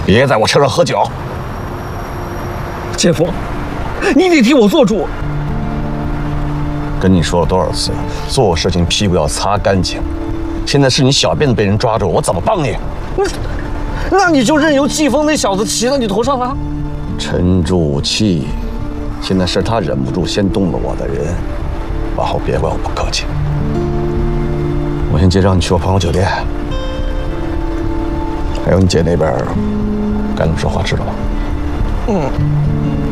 别在我车上喝酒。 姐夫，你得替我做主。 跟你说了多少次，做事情屁股要擦干净。现在是你小辫子被人抓住，我怎么帮你？ 那你就任由季风那小子骑到你头上了。 沉住气，现在是他忍不住先动了我的人，往后别怪我不客气。我先接着你去我朋友酒店，还有你姐那边该怎么说话知道吧？ 嗯。